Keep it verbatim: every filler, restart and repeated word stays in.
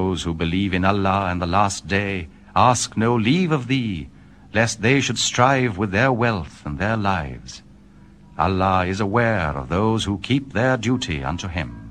those who believe in Allah and the last day ask no leave of thee, lest they should strive with their wealth and their lives. Allah is aware of those who keep their duty unto Him.